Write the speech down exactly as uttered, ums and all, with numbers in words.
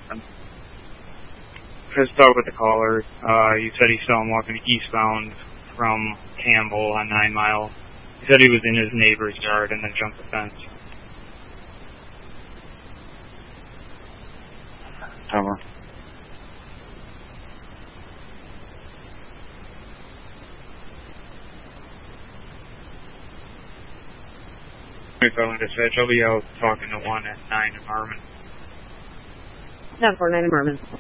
happened. Let's start with the caller. Uh, you said he saw him walking eastbound from Campbell on Nine Mile. He said he was in his neighbor's yard and then jumped the fence. Over. If I want to say, I'll be out talking to one at nine in Mermin. ten four nine in Mermin.